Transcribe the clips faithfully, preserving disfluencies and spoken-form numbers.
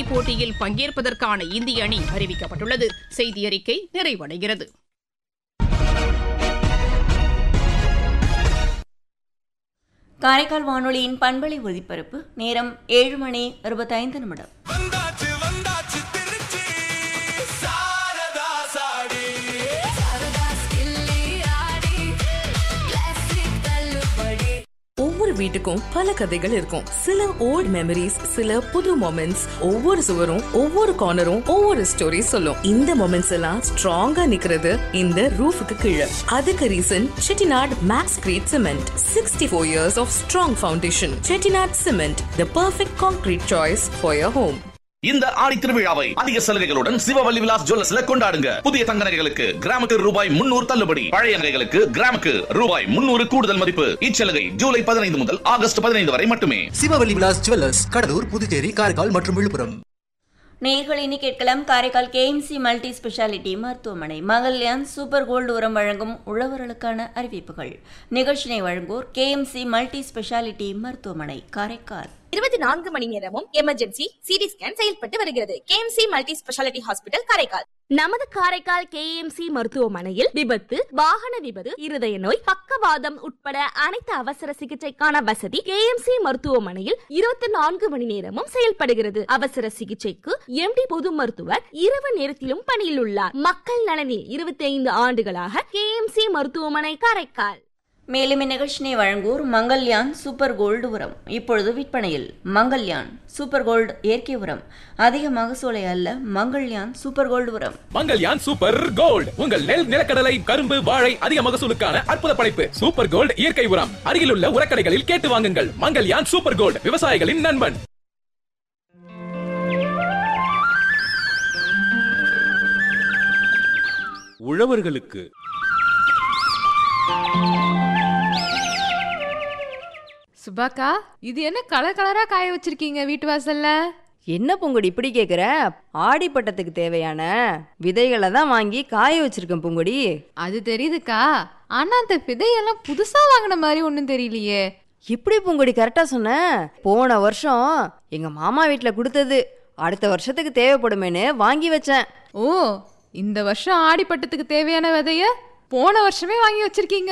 இறுதிப் போட்டியில் பங்கேற்பதற்கான இந்திய அணி அறிவிக்கப்பட்டுள்ளது. செய்தி அறிக்கை நிறைவடைகிறது. காரைக்கால் வானொலியின் பண்பலை ஒலிபரப்பு நேரம் ஏழு மணி அறுபத்தைந்து நிமிடம். ஒவ்வொரு வீட்டுக்கும் பல கதைகள் இருக்கும். சில ஓல்ட் மெமரிஸ், சில புது மொமெண்ட்ஸ். ஒவ்வொரு சுவரும் ஒவ்வொரு கார்னரும் ஒவ்வொரு ஸ்டோரி சொல்லும். இந்த மொமெண்ட்ஸ் எல்லாம் ஸ்ட்ராங்கா நிக்கிறது இந்த ரூஃபுக்கு கீழே. அதுக்கு reason Chettinad maths great cement. Sixty four years of strong foundation. Chettinad cement, the perfect concrete choice for your home. இந்த ஆடி திருவிழாவை அதிக சலுகைகளுடன் சிவவல்லி விலாஸ் ஜுவல்லர்ஸ்ல கொண்டாடுங்க. புதிய தங்க நகைகளுக்கு கிராமுக்கு ரூபாய் முன்னூறு தள்ளுபடி, பழைய நகைகளுக்கு கிராமுக்கு ரூபாய் முன்னூறு கூடுதல் மதிப்பு. இச்சலுகை ஜூலை பதினைந்து முதல் ஆகஸ்ட் பதினைந்து வரை மட்டுமே. சிவவல்லி விலாஸ் ஜுவல்லர்ஸ், கடலூர், புதுச்சேரி, காரைக்கால் மற்றும் விழுப்புரம். நேயர்கள் இனி கேட்கலாம். காரைக்கால் கேஎம்சி மல்டி ஸ்பெஷாலிட்டி மருத்துவமனை மங்கல்யான் சூப்பர் கோல்டு உரம் வழங்கும் உழவர்களுக்கான அறிவிப்புகள். நிகழ்ச்சியை வழங்குவோர் கேஎம்சி மல்டி ஸ்பெஷாலிட்டி மருத்துவமனை காரைக்கால். இருபத்தி நான்கு மணி நேரமும் எமர்ஜென்சி சிடி ஸ்கேன் செயல்பட்டு வருகிறது. KMC multi speciality hospital Karaikal. நமது காரைக்கால் கேஎம்சி மருத்துவமனையில் விபத்து, வாகன விபத்து, இருதய நோய், பக்கவாதம் உட்பட அனைத்து அவசர சிகிச்சைக்கான வசதி கேஎம்சி மருத்துவமனையில் இருபத்தி நான்கு மணி நேரமும் செயல்படுகிறது. அவசர சிகிச்சைக்கு எம்டி பொது மருத்துவர் இரவு நேரத்திலும் பணியில் உள்ளார். மக்கள் நலனில் இருபத்தி ஐந்து ஆண்டுகளாக கேஎம்சி மருத்துவமனை காரைக்கால். மேலும் இந்நிகழ்ச்சியை வழங்குவோர் மங்கல்யான் சூப்பர் கோல்டு உரம். இப்பொழுது விற்பனையில். மங்கல்யான் சூப்பர் கோல்டு இயற்கை உரம். அதிக மகசூலை அல்ல, மங்கல்யான் சூப்பர் கோல்டு உரம். மங்கல்யான் சூப்பர் கோல்டு உங்கள் நெல், நிலக்கடலை, கரும்பு, வாழை அதிக மகசூலுக்கான அற்புத படைப்பு. சூப்பர் கோல்டு இயற்கை உரம் அருகிலுள்ள உரக்கடைகளில் கேட்டு வாங்குங்கள். மங்கல்யான் சூப்பர் கோல்டு, விவசாயிகளின் நண்பன். உழவர்களுக்கு சுபாக்கா, இது என்ன கலர் கலரா காய வச்சிருக்கீங்க வீட்டு வாசல்ல? என்ன பூங்கொடி இப்படி கேக்குற? ஆடி பட்டத்துக்கு தேவையான விதைகளை தான் வாங்கி காய வச்சிருக்கேன் பூங்கொடி. அது தெரியுதுக்கா, ஆனா அந்த விதையெல்லாம் புதுசா வாங்கின மாதிரி ஒன்னும் தெரியலையே. இப்படி பூங்கொடி கரெக்டா சொன்ன. போன வருஷம் எங்க மாமா வீட்டுல கொடுத்தது, அடுத்த வருஷத்துக்கு தேவைப்படுமேன்னு வாங்கி வச்சேன். ஓ, இந்த வருஷம் ஆடி பட்டத்துக்கு தேவையான விதைய போன வருஷமே வாங்கி வச்சிருக்கீங்க.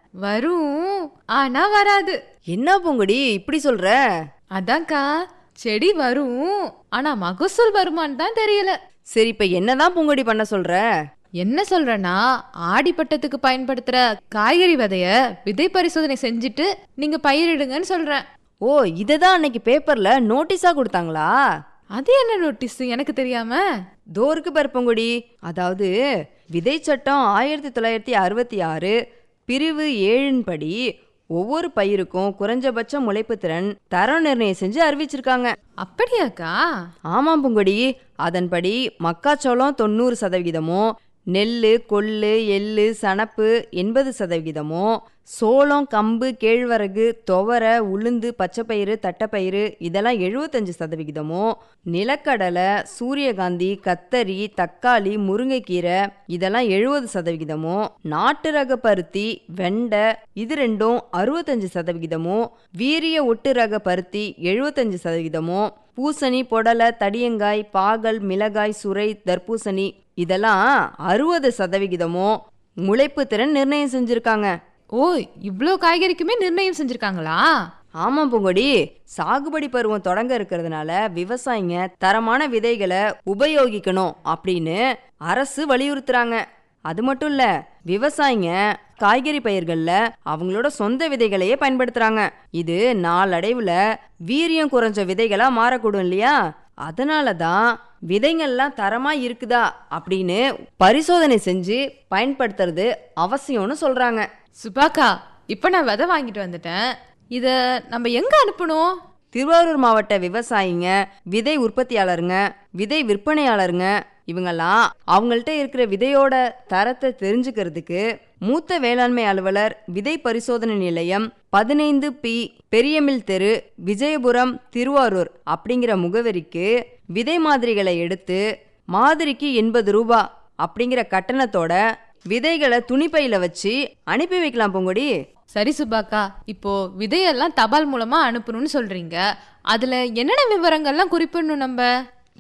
வரும், ஆனா வராது. என்ன பூங்கொடி இப்படி சொல்ற? அதான்க்கா, செடி வரும், ஆனா மகசூல் வருமான்னு தான் தெரியல. சரி, இப்ப என்னதான் பூங்கொடி பண்ண சொல்ற? என்ன சொல்றேன்னா, ஆடி பட்டத்துக்கு பயன்படுத்துற காய்கறி விதைய விதை பரிசோதனை செஞ்சுட்டு நீங்க பயிரிடுங்கன்னு சொல்றேன். ஓ, இததான் அன்னைக்கு பேப்பர்ல நோட்டீஸா கொடுத்தாங்களா? அது என்ன நோட்டீஸ் எனக்கு தெரியாம? தோருக்கு பருப்பங்குடி. அதாவது விதை சட்டம் ஆயிரத்தி தொள்ளாயிரத்தி அறுபத்தி ஆறு பிரிவு ஏழின் படி ஒவ்வொரு பயிருக்கும் குறைஞ்சபட்ச முளைப்பு திறன் தரம் நிர்ணயம் செஞ்சு அறிவிச்சிருக்காங்க. அப்படியாக்கா? ஆமாம் பூங்கொடி. அதன்படி மக்காச்சோளம் தொண்ணூறு சதவிகிதமும், நெல்லு, கொள்ளு, எள்ளு, சணப்பு எண்பது சதவிகிதமும், சோளம், கம்பு, கேழ்வரகு, துவரை, உளுந்து, பச்சைப்பயிறு, தட்டைப்பயிறு இதெல்லாம் எழுபத்தஞ்சு சதவிகிதமும், நிலக்கடலை, சூரியகாந்தி, கத்தரி, தக்காளி, முருங்கைக்கீரை இதெல்லாம் எழுபது சதவிகிதமும், நாட்டு ரக பருத்தி, வெண்டை இது ரெண்டும் அறுபத்தஞ்சு சதவிகிதமும், வீரிய ஒட்டு ரக பருத்தி எழுபத்தஞ்சு சதவிகிதமும், பூசணி, பொடலை, தடியங்காய், பாகல், மிளகாய், சுரை, தர்பூசணி இதெல்லாம் அறுபது சதவிகிதமும் முளைப்பு திறன் நிர்ணயம் செஞ்சிருக்காங்க. ஓ, இவ்ளோ காய்கறிக்குமே நிர்ணயம் செஞ்சிருக்காங்களா? ஆமாம் பூங்கொடி. சாகுபடி பருவம் தொடங்க இருக்கிறதுனால விவசாயிங்க தரமான விதைகளை உபயோகிக்கணும் அப்படின்னு அரசு வலியுறுத்துறாங்க. அது மட்டும் இல்ல, விவசாயிங்க காய்கறி பயிர்கள்ல அவங்களோட சொந்த விதைகளையே பயன்படுத்துறாங்க. இது நாளடைவுல வீரியம் குறைஞ்ச விதைகளா மாறக்கூடும் இல்லையா? அதனாலதான் விதைகள்லாம் தரமா இருக்குதா அப்படின்னு பரிசோதனை செஞ்சு பயன்படுத்துறது அவசியம்னு சொல்றாங்க. சுபாக்கா, இப்ப நான் விதை வாங்கிட்டு வந்துட்டேன். இத நம்ம எங்க அனுப்பணும்? திருவாரூர் மாவட்ட விவசாயிங்க, விதை உற்பத்தியாளருங்க, விதை விற்பனையாளருங்க இவங்கெல்லாம் அவங்கள்ட்ட இருக்கிற விதையோட தரத்தை தெரிஞ்சுக்கிறதுக்கு மூத்த வேளாண்மை அலுவலர், விதை பரிசோதனை நிலையம், பதினைந்து பி பெரியமில் தெரு, விஜயபுரம், திருவாரூர் அப்படிங்கிற முகவரிக்கு விதை மாதிரிகளை எடுத்து மாதிரிக்கு எண்பது ரூபா அப்படிங்கிற கட்டணத்தோட விதைகளை துணிப்பையில வச்சு அனுப்பி வைக்கலாம் பூங்கொடி. சரி சுபாக்கா, இப்போ விதையெல்லாம் தபால் மூலமா அனுப்பணும்னு சொல்றீங்க. அதுல என்னென்ன விவரங்கள்லாம் குறிப்பிடணும் நம்ம?